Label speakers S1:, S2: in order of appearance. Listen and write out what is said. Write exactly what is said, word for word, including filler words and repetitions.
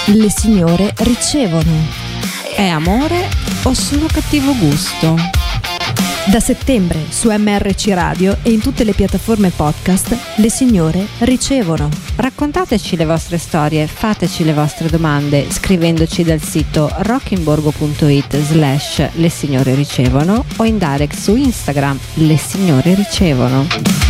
S1: Le signore ricevono.
S2: È amore o solo cattivo gusto?
S1: Da settembre su M R C Radio e in tutte le piattaforme podcast, le signore ricevono.
S2: Raccontateci le vostre storie, fateci le vostre domande scrivendoci dal sito rockimborgo.it slash le signore ricevono o in direct su Instagram le signore ricevono.